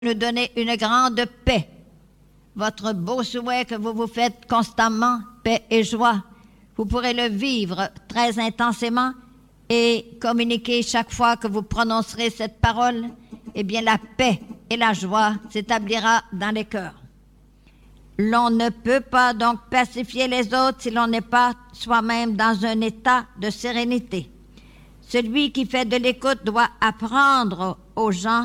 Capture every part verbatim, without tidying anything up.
nous donner une grande paix. Votre beau souhait que vous vous faites constamment, paix et joie, vous pourrez le vivre très intensément et communiquer chaque fois que vous prononcerez cette parole, eh bien la paix et la joie s'établira dans les cœurs. L'on ne peut pas donc pacifier les autres si l'on n'est pas soi-même dans un état de sérénité. Celui qui fait de l'écoute doit apprendre aux gens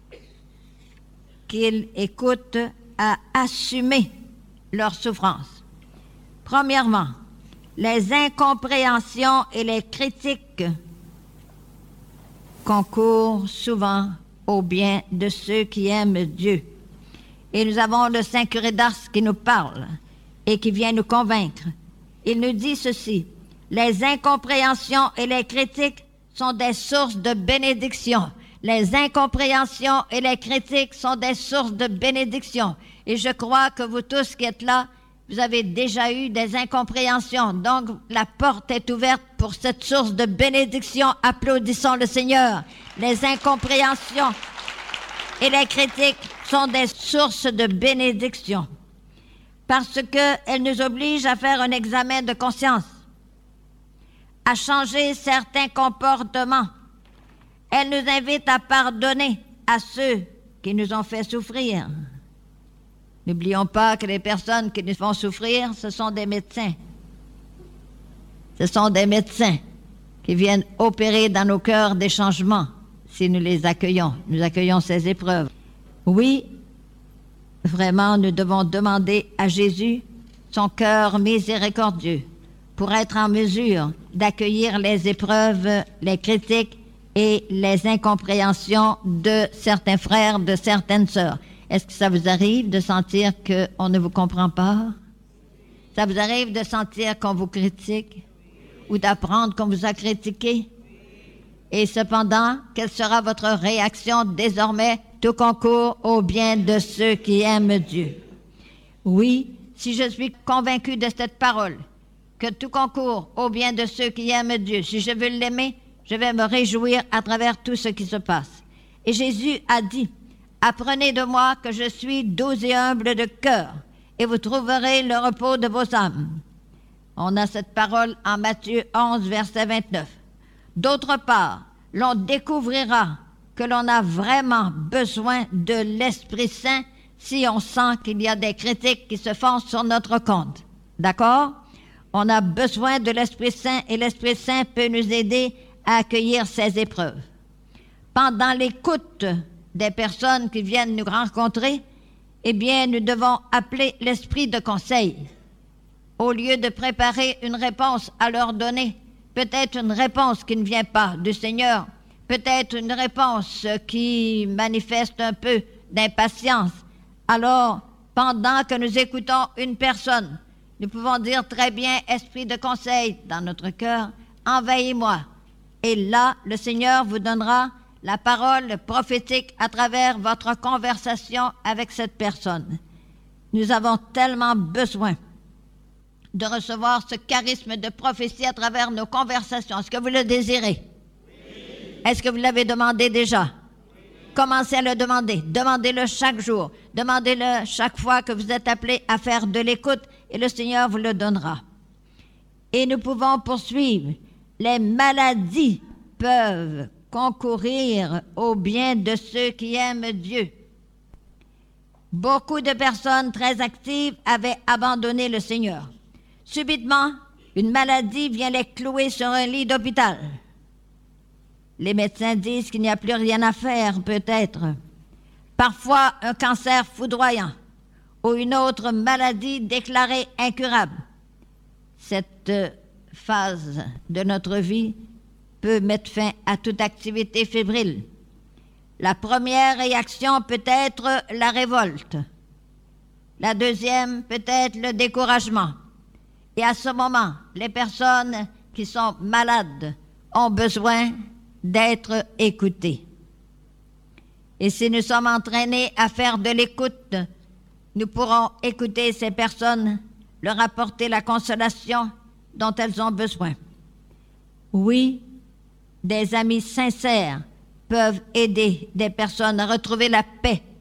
qu'ils écoutent à assumer leur souffrance. Premièrement, les incompréhensions et les critiques concourent souvent au bien de ceux qui aiment Dieu. Et nous avons le Saint Curé d'Ars qui nous parle et qui vient nous convaincre. Il nous dit ceci: les incompréhensions et les critiques sont des sources de bénédiction. Les incompréhensions et les critiques sont des sources de bénédiction. Et je crois que vous tous qui êtes là, vous avez déjà eu des incompréhensions. Donc, la porte est ouverte pour cette source de bénédiction. Applaudissons le Seigneur. Les incompréhensions et les critiques sont des sources de bénédiction parce qu'elles nous obligent à faire un examen de conscience, à changer certains comportements. Elles nous invitent à pardonner à ceux qui nous ont fait souffrir. N'oublions pas que les personnes qui nous font souffrir, ce sont des médecins. Ce sont des médecins qui viennent opérer dans nos cœurs des changements si nous les accueillons. Nous accueillons ces épreuves. Oui, vraiment, nous devons demander à Jésus son cœur miséricordieux pour être en mesure d'accueillir les épreuves, les critiques et les incompréhensions de certains frères, de certaines sœurs. Est-ce que ça vous arrive de sentir qu'on ne vous comprend pas? Ça vous arrive de sentir qu'on vous critique ou d'apprendre qu'on vous a critiqué? Et cependant, quelle sera votre réaction désormais? Tout concourt au bien de ceux qui aiment Dieu. Oui, si je suis convaincu de cette parole, que tout concourt au bien de ceux qui aiment Dieu, si je veux l'aimer, je vais me réjouir à travers tout ce qui se passe. Et Jésus a dit: apprenez de moi que je suis doux et humble de cœur, et vous trouverez le repos de vos âmes. On a cette parole en Matthieu onze, verset vingt-neuf. D'autre part, l'on découvrira que l'on a vraiment besoin de l'Esprit Saint si on sent qu'il y a des critiques qui se font sur notre compte. D'accord? On a besoin de l'Esprit Saint et l'Esprit Saint peut nous aider à accueillir ces épreuves. Pendant l'écoute des personnes qui viennent nous rencontrer, eh bien, nous devons appeler l'esprit de conseil. Au lieu de préparer une réponse à leur donner, peut-être une réponse qui ne vient pas du Seigneur, peut-être une réponse qui manifeste un peu d'impatience. Alors, pendant que nous écoutons une personne, nous pouvons dire très bien, esprit de conseil dans notre cœur, envahis-moi. Et là, le Seigneur vous donnera la parole prophétique à travers votre conversation avec cette personne. Nous avons tellement besoin de recevoir ce charisme de prophétie à travers nos conversations. Est-ce que vous le désirez? Oui. Est-ce que vous l'avez demandé déjà? Oui. Commencez à le demander. Demandez-le chaque jour. Demandez-le chaque fois que vous êtes appelé à faire de l'écoute et le Seigneur vous le donnera. Et nous pouvons poursuivre. Les maladies peuvent concourir au bien de ceux qui aiment Dieu. Beaucoup de personnes très actives avaient abandonné le Seigneur. Subitement, une maladie vient les clouer sur un lit d'hôpital. Les médecins disent qu'il n'y a plus rien à faire, peut-être. Parfois, un cancer foudroyant ou une autre maladie déclarée incurable. Cette phase de notre vie peut mettre fin à toute activité fébrile. La première réaction peut être la révolte. La deuxième peut être le découragement. Et à ce moment, les personnes qui sont malades ont besoin d'être écoutées. Et si nous sommes entraînés à faire de l'écoute, nous pourrons écouter ces personnes, leur apporter la consolation dont elles ont besoin. Oui, des amis sincères peuvent aider des personnes à retrouver la paix